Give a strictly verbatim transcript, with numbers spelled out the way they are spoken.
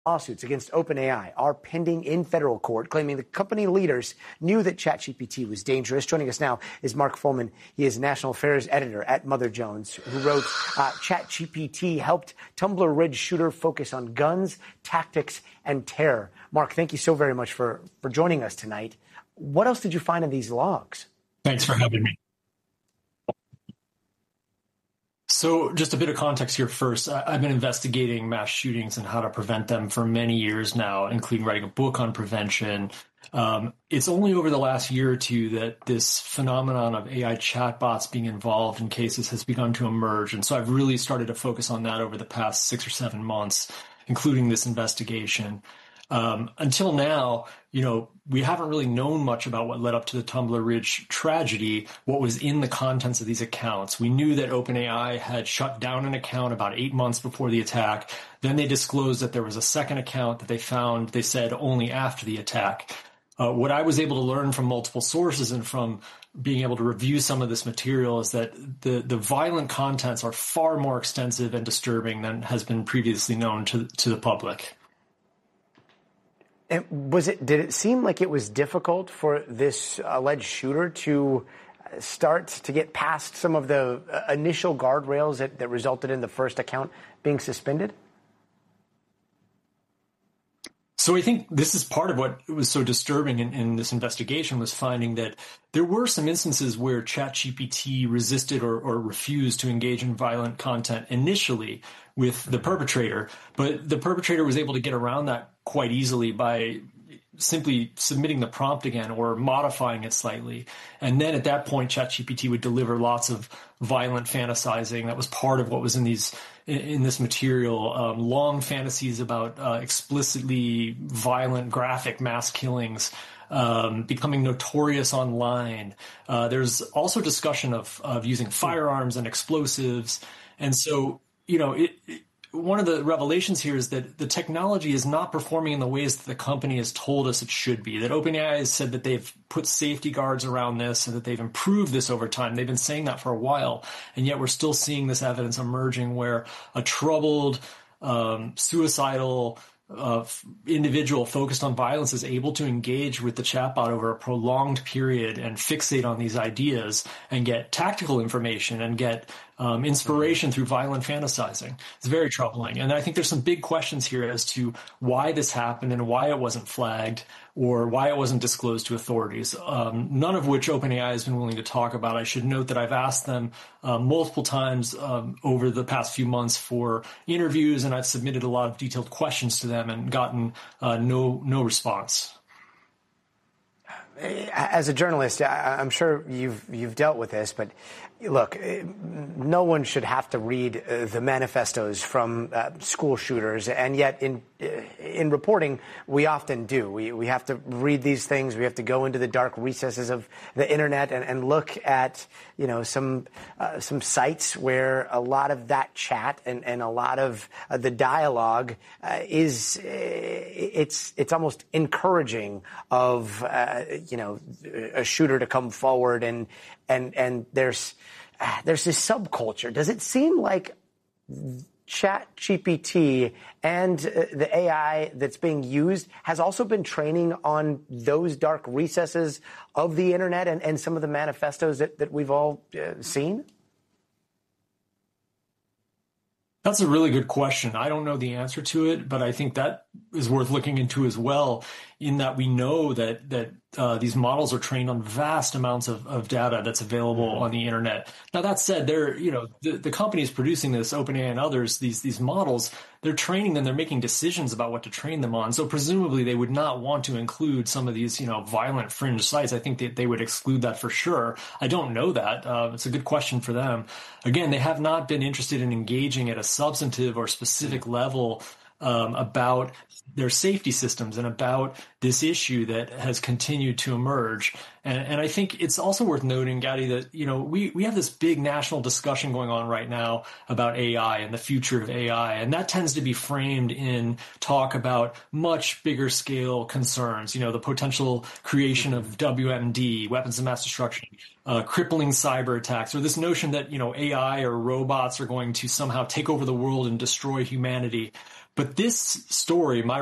Lawsuits against OpenAI are pending in federal court, claiming the company leaders knew that ChatGPT was dangerous. Joining us now is Mark Fullman. He is national affairs editor at Mother Jones, who wrote uh, ChatGPT helped Tumbler Ridge shooter focus on guns, tactics, and terror. Mark, thank you so very much for, for joining us tonight. What else did you find in these logs? Thanks for having me. So just a bit of context here first. I've been investigating mass shootings and how to prevent them for many years now, including writing a book on prevention. Um, it's only over the last year or two that this phenomenon of A I chatbots being involved in cases has begun to emerge. And so I've really started to focus on that over the past six or seven months, including this investigation. Um, until now, you know, we haven't really known much about what led up to the Tumbler Ridge tragedy, what was in the contents of these accounts. We knew that OpenAI had shut down an account about eight months before the attack. Then they disclosed that there was a second account that they found, they said, only after the attack. Uh, what I was able to learn from multiple sources and from being able to review some of this material is that the, the violent contents are far more extensive and disturbing than has been previously known to, to the public. And was it? Did it seem like it was difficult for this alleged shooter to start to get past some of the initial guardrails that, that resulted in the first account being suspended? So I think this is part of what was so disturbing in, in this investigation, was finding that there were some instances where ChatGPT resisted or, or refused to engage in violent content initially with the perpetrator, but the perpetrator was able to get around that quite easily by simply submitting the prompt again or modifying it slightly. And then at that point, ChatGPT would deliver lots of violent fantasizing. That was part of what was in these in, in this material, um, long fantasies about uh, explicitly violent, graphic mass killings, um, becoming notorious online. Uh, there's also discussion of, of using firearms and explosives. And so, you know, it, it one of the revelations here is that the technology is not performing in the ways that the company has told us it should be, that OpenAI has said that they've put safety guards around this and that they've improved this over time. They've been saying that for a while, and yet we're still seeing this evidence emerging where a troubled, um, suicidal uh, individual focused on violence is able to engage with the chatbot over a prolonged period and fixate on these ideas and get tactical information and get um, inspiration through violent fantasizing. It's very troubling. And I think there's some big questions here as to why this happened and why it wasn't flagged or why it wasn't disclosed to authorities, um, none of which OpenAI has been willing to talk about. I should note that I've asked them uh, multiple times um, over the past few months for interviews, and I've submitted a lot of detailed questions to them and gotten uh, no no response. As a journalist, I'm sure you've you've dealt with this, but look, no one should have to read the manifestos from uh, school shooters, and yet in in reporting, we often do. We we have to read these things. We have to go into the dark recesses of the internet and, and look at you know some uh, some sites where a lot of that chat and, and a lot of uh, the dialogue uh, is uh, it's it's almost encouraging of uh, you know a shooter to come forward and and and there's there's this subculture. Does it seem like ChatGPT and the A I that's being used has also been training on those dark recesses of the internet and, and some of the manifestos that, that we've all uh, seen? That's a really good question. I don't know the answer to it, but I think that is worth looking into as well, in that we know that that uh, these models are trained on vast amounts of, of data that's available mm-hmm. on the internet. Now, that said, they're, you know, the, the companies producing this, OpenAI and others, these these models, they're training them, they're making decisions about what to train them on. So presumably they would not want to include some of these, you know, violent fringe sites. I think that they would exclude that for sure. I don't know that. Uh, it's a good question for them. Again, they have not been interested in engaging at a substantive or specific level um, about their safety systems and about this issue that has continued to emerge. And, and I think it's also worth noting, Gadi, that, you know, we, we have this big national discussion going on right now about A I and the future of A I. And that tends to be framed in talk about much bigger scale concerns, you know, the potential creation of W M D, weapons of mass destruction, uh, crippling cyber attacks, or this notion that, you know, A I or robots are going to somehow take over the world and destroy humanity. But this story, my